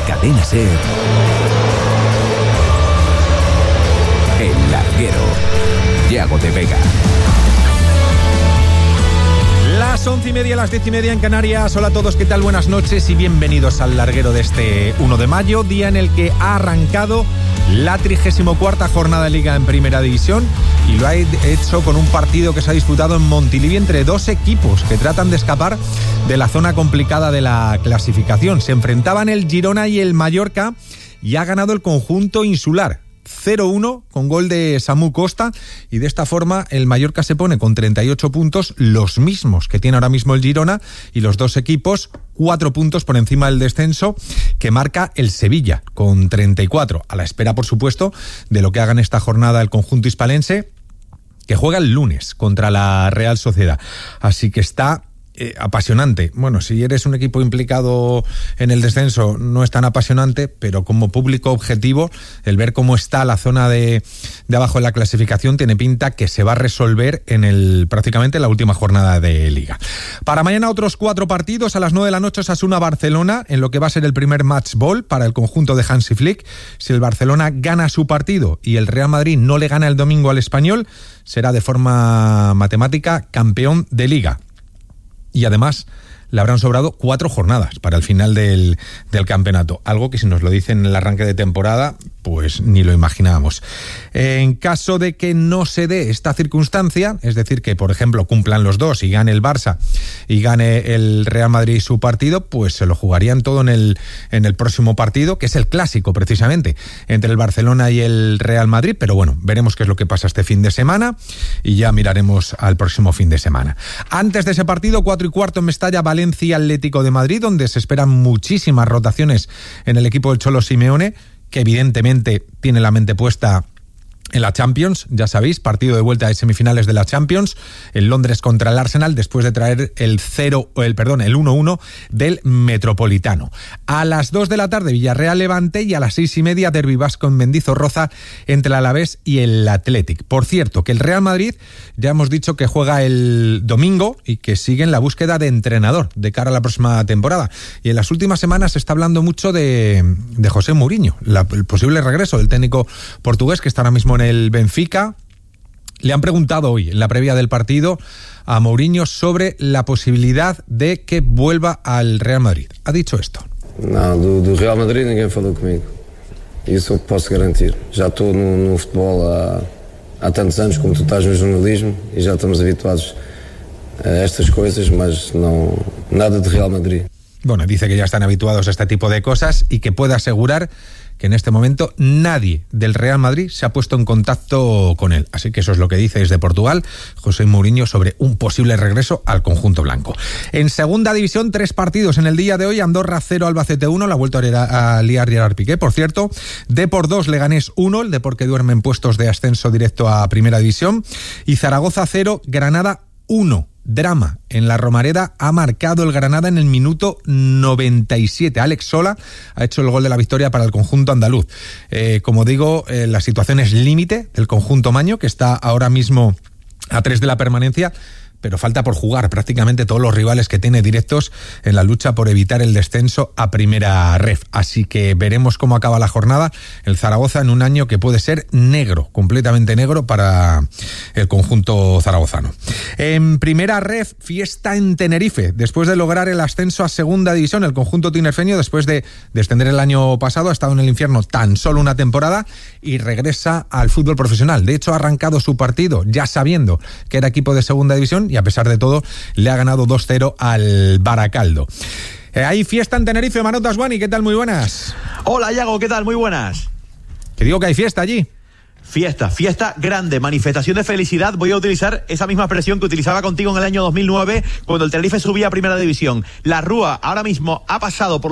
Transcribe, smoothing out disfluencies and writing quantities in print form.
Cadena SER, El Larguero, Yago de Vega. Las 11:30, las 10:30 en Canarias. Hola a todos, ¿qué tal? Buenas noches y bienvenidos al Larguero de este 1 de mayo, día en el que ha arrancado la 34ª jornada de Liga en Primera División, y lo ha hecho con un partido que se ha disputado en Montilivi entre dos equipos que tratan de escapar de la zona complicada de la clasificación. Se enfrentaban el Girona y el Mallorca y ha ganado el conjunto insular 0-1 con gol de Samu Costa, y de esta forma el Mallorca se pone con 38 puntos, los mismos que tiene ahora mismo el Girona, y los dos equipos 4 puntos por encima del descenso que marca el Sevilla con 34, a la espera por supuesto de lo que haga en esta jornada el conjunto hispalense, que juega el lunes contra la Real Sociedad. Así que está apasionante. Bueno, si eres un equipo implicado en el descenso no es tan apasionante, pero como público objetivo, el ver cómo está la zona de abajo en la clasificación tiene pinta que se va a resolver en prácticamente la última jornada de Liga. Para mañana otros 4 partidos. A las 9 de la noche Osasuna-Barcelona, en lo que va a ser el primer match ball para el conjunto de Hansi Flick. Si el Barcelona gana su partido y el Real Madrid no le gana el domingo al Español, será de forma matemática campeón de Liga. Y además le habrán sobrado 4 jornadas para el final del campeonato, algo que si nos lo dicen en el arranque de temporada, pues ni lo imaginábamos. En caso de que no se dé esta circunstancia, es decir, que por ejemplo cumplan los dos y gane el Barça y gane el Real Madrid su partido, pues se lo jugarían todo en el próximo partido, que es el clásico precisamente entre el Barcelona y el Real Madrid. Pero bueno, veremos qué es lo que pasa este fin de semana y ya miraremos al próximo fin de semana. Antes de ese partido, 4:15 en Mestalla, Valencia Atlético de Madrid, donde se esperan muchísimas rotaciones en el equipo del Cholo Simeone, que evidentemente tiene la mente puesta en la Champions. Ya sabéis, partido de vuelta de semifinales de la Champions en Londres contra el Arsenal, después de traer el 1-1 del Metropolitano. A las 2 de la tarde Villarreal Levante, y a las 6:30 Derbi vasco en Mendizorroza entre el Alavés y el Athletic. Por cierto, que el Real Madrid ya hemos dicho que juega el domingo y que sigue en la búsqueda de entrenador de cara a la próxima temporada. Y en las últimas semanas se está hablando mucho de José Mourinho, el posible regreso del técnico portugués, que está ahora mismo en el Benfica. Le han preguntado hoy en la previa del partido a Mourinho sobre la posibilidad de que vuelva al Real Madrid. Ha dicho esto: Não, do Real Madrid ninguém falou comigo. Isso eu posso garantir. Já estou no futebol há tantos anos como tu estás no jornalismo e já estamos habituados a estas coisas, mas não, nada de Real Madrid. Bueno, dice que ya están habituados a este tipo de cosas y que puede asegurar que en este momento nadie del Real Madrid se ha puesto en contacto con él. Así que eso es lo que dice desde Portugal José Mourinho sobre un posible regreso al conjunto blanco. En segunda división, 3 partidos en el día de hoy. Andorra 0, Albacete 1, la vuelta a liar Gerard Piqué, por cierto. Depor 2, Leganés 1, el Depor que duerme en puestos de ascenso directo a Primera División. Y Zaragoza 0, Granada 1. Drama en la Romareda, ha marcado el Granada en el minuto 97. Alex Sola ha hecho el gol de la victoria para el conjunto andaluz. Como digo, la situación es límite del conjunto maño, que está ahora mismo a 3 de la permanencia, pero falta por jugar prácticamente todos los rivales que tiene directos en la lucha por evitar el descenso a Primera Ref. Así que veremos cómo acaba la jornada. El Zaragoza en un año que puede ser negro, completamente negro para el conjunto zaragozano. En Primera Ref, fiesta en Tenerife. Después de lograr el ascenso a Segunda División, el conjunto tinerfeño, después de descender el año pasado, ha estado en el infierno tan solo una temporada y regresa al fútbol profesional. De hecho, ha arrancado su partido ya sabiendo que era equipo de Segunda División, y a pesar de todo le ha ganado 2-0 al Baracaldo. Hay fiesta en Tenerife. Manot Daswani, ¿qué tal? Muy buenas. Hola, Yago, ¿qué tal? Muy buenas. Que digo que hay fiesta allí. Fiesta grande, manifestación de felicidad. Voy a utilizar esa misma expresión que utilizaba contigo en el año 2009 cuando el Tenerife subía a Primera División. La Rúa ahora mismo ha pasado por